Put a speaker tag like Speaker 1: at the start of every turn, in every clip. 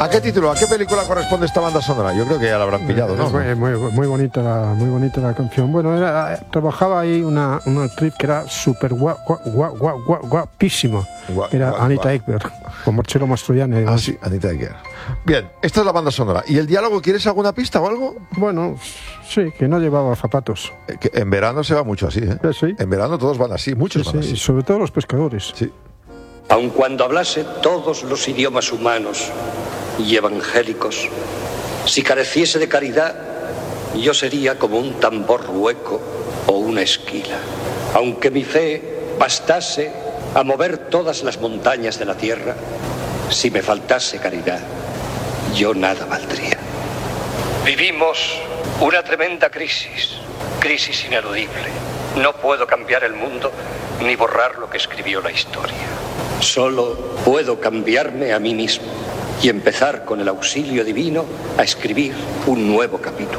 Speaker 1: ¿A qué título, a qué película corresponde esta banda sonora? Yo creo que ya la habrán pillado, ¿no?
Speaker 2: Muy bonita la canción. Bueno, trabajaba ahí una actriz que era súper guapísima. Era Anita Ekberg, con Marcello Mastroianni.
Speaker 1: Ah, sí, Anita Ekberg. Bien, esta es la banda sonora. ¿Y el diálogo, quieres alguna pista o algo?
Speaker 2: Bueno, sí, que no llevaba zapatos.
Speaker 1: Que en verano se va mucho así, ¿eh?
Speaker 2: Sí.
Speaker 1: En verano todos van así, muchos van así.
Speaker 2: Y sobre todo los pescadores.
Speaker 1: Sí.
Speaker 3: Aun cuando hablase todos los idiomas humanos y evangélicos, si careciese de caridad, yo sería como un tambor hueco o una esquila. Aunque mi fe bastase a mover todas las montañas de la tierra, si me faltase caridad, yo nada valdría. Vivimos una tremenda crisis ineludible. No puedo cambiar el mundo ni borrar lo que escribió la historia. Solo puedo cambiarme a mí mismo y empezar con el auxilio divino a escribir un nuevo capítulo.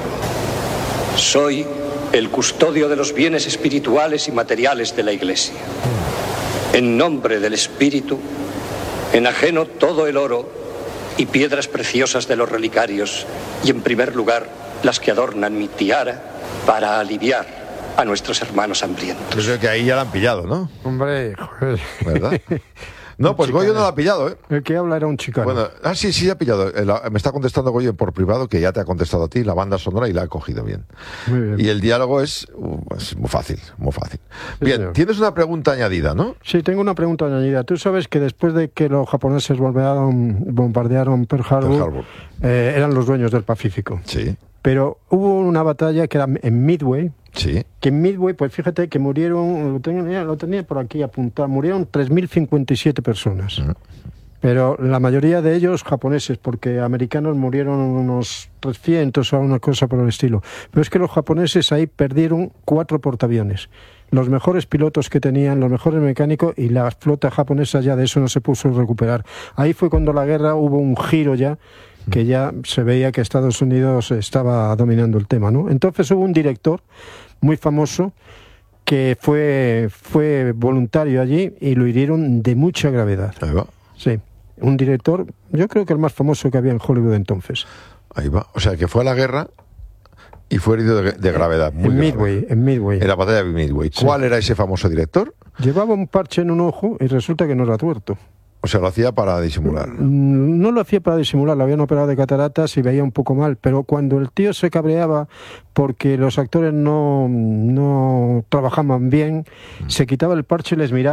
Speaker 3: Soy el custodio de los bienes espirituales y materiales de la Iglesia. En nombre del Espíritu, enajeno todo el oro y piedras preciosas de los relicarios y, en primer lugar, las que adornan mi tiara para aliviar a nuestros hermanos hambrientos.
Speaker 1: Yo creo que ahí ya la han pillado, ¿no?
Speaker 2: Hombre, joder.
Speaker 1: ¿Verdad? No, pues Goyo no la ha pillado, ¿eh?
Speaker 2: El que habla era un chicano.
Speaker 1: Bueno, sí ha pillado. Me está contestando Goyo por privado, que ya te ha contestado a ti, la banda sonora, y la ha cogido bien.
Speaker 2: Muy bien.
Speaker 1: Y el diálogo es muy fácil, muy fácil. Bien,
Speaker 2: señor.
Speaker 1: Tienes una pregunta añadida, ¿no?
Speaker 2: Sí, tengo una pregunta añadida. Tú sabes que después de que los japoneses bombardearon Pearl Harbor, eran los dueños del Pacífico.
Speaker 1: Sí.
Speaker 2: Pero hubo una batalla que era en Midway.
Speaker 1: Sí.
Speaker 2: Que en Midway, pues fíjate que murieron, lo tenía por aquí apuntado, murieron 3.057 personas. Pero la mayoría de ellos japoneses, porque americanos murieron unos 300 o una cosa por el estilo. Pero es que los japoneses ahí perdieron 4 portaaviones. Los mejores pilotos que tenían, los mejores mecánicos, y la flota japonesa ya de eso no se puso a recuperar. Ahí fue cuando la guerra hubo un giro ya, que ya se veía que Estados Unidos estaba dominando el tema, ¿no? Entonces hubo un director muy famoso que fue voluntario allí y lo hirieron de mucha gravedad.
Speaker 1: Ahí va.
Speaker 2: Sí, un director, yo creo que el más famoso que había en Hollywood entonces.
Speaker 1: Ahí va. O sea, que fue a la guerra y fue herido de gravedad.
Speaker 2: En Midway.
Speaker 1: En la batalla de Midway.
Speaker 2: Sí.
Speaker 1: ¿Cuál era ese famoso director?
Speaker 2: Llevaba un parche en un ojo y resulta que no era tuerto.
Speaker 1: O sea, lo hacía para disimular.
Speaker 2: No lo hacía para disimular, lo habían operado de cataratas y veía un poco mal, pero cuando el tío se cabreaba porque los actores no trabajaban bien, se quitaba el parche y les miraba